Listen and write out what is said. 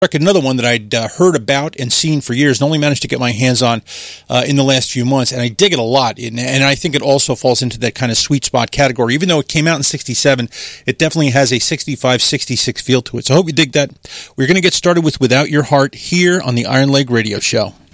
Another one that I'd heard about and seen for years and only managed to get my hands on in the last few months, and I dig it a lot, and I think it also falls into that kind of sweet spot category. Even though it came out in 67, it definitely has a 65, 66 feel to it. So I hope you dig that. We're going to get started with Without Your Heart here on the Iron Leg Radio Show.